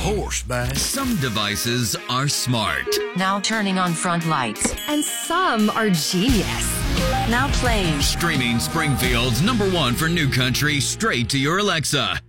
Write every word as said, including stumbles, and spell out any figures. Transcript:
horse, man. Some devices are smart. Now turning on front lights. And some are genius. Now playing. Streaming Springfield's number one for new country straight to your Alexa.